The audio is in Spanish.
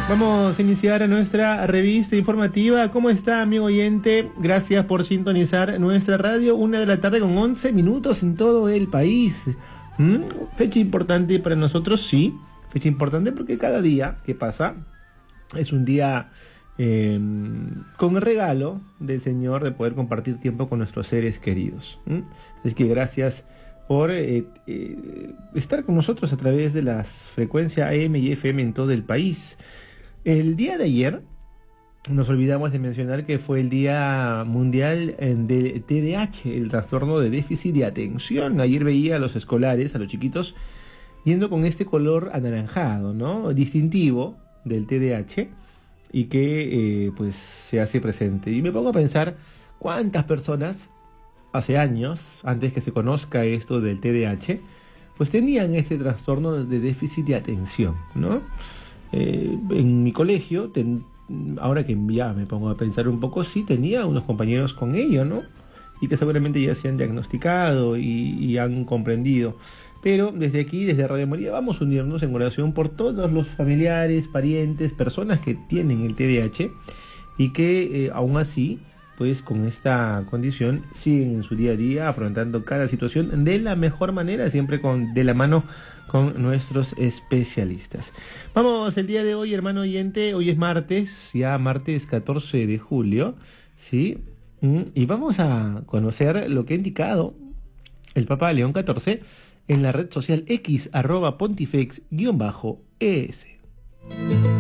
Vamos a iniciar nuestra revista informativa. ¿Cómo está, amigo oyente? Gracias por sintonizar nuestra radio. 1 de la tarde con 11 minutos en todo el país. Fecha importante para nosotros, sí. Fecha importante porque cada día que pasa es un día con el regalo del Señor de poder compartir tiempo con nuestros seres queridos. Así que gracias por estar con nosotros a través de las frecuencias AM y FM en todo el país. El día de ayer nos olvidamos de mencionar que fue el Día Mundial del TDAH, el trastorno de déficit de atención. Ayer veía a los escolares, a los chiquitos, yendo con este color anaranjado, ¿no? Distintivo del TDAH y que pues se hace presente. Y me pongo a pensar cuántas personas hace años, antes que se conozca esto del TDAH, pues tenían este trastorno de déficit de atención, ¿no? En mi colegio, ahora que ya me pongo a pensar un poco, sí tenía unos compañeros con ello, ¿no? Y que seguramente ya se han diagnosticado y han comprendido. Pero desde aquí, desde Radio María, vamos a unirnos en oración por todos los familiares, parientes, personas que tienen el TDAH y que aún así, pues con esta condición, siguen en su día a día afrontando cada situación de la mejor manera, siempre de la mano con nuestros especialistas. Vamos, el día de hoy, hermano oyente, hoy es martes, ya martes 14 de julio, ¿sí? Y vamos a conocer lo que ha indicado el Papa León XIV en la red social X, @pontifex_es.